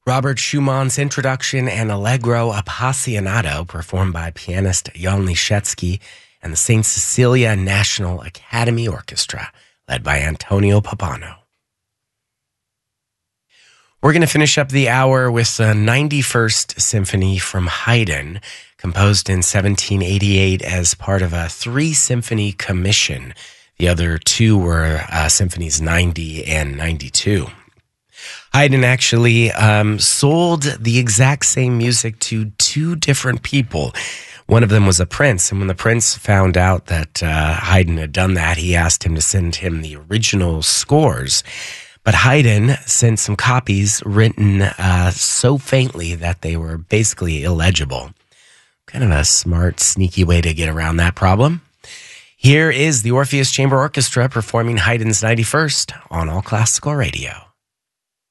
Robert Schumann's Introduction and Allegro Appassionato, performed by pianist Jan Liszewski and the St. Cecilia National Academy Orchestra, led by Antonio Pappano. We're going to finish up the hour with the 91st Symphony from Haydn, composed in 1788 as part of a three-symphony commission. The other two were Symphonies 90 and 92. Haydn actually sold the exact same music to two different people. One of them was a prince, and when the prince found out that Haydn had done that, he asked him to send him the original scores. But Haydn sent some copies written so faintly that they were basically illegible. Kind of a smart, sneaky way to get around that problem. Here is the Orpheus Chamber Orchestra performing Haydn's 91st on All Classical Radio.